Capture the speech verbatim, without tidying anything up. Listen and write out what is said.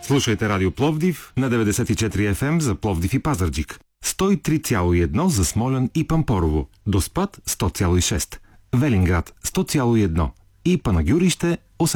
Слушайте Радио Пловдив на деветдесет и четири еф ем за Пловдив и Пазарджик, сто и три цяло и едно за Смолян и Пампорово, Доспат сто цяло и шест, Велинград сто цяло и едно и Панагюрище